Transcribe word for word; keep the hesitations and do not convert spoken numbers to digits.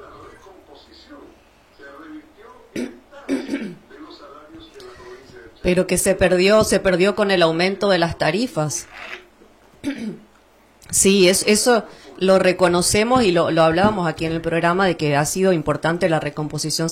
Pero que se perdió, se perdió con el aumento de las tarifas. Sí, es, eso lo reconocemos y lo, lo hablábamos aquí en el programa de que ha sido importante la recomposición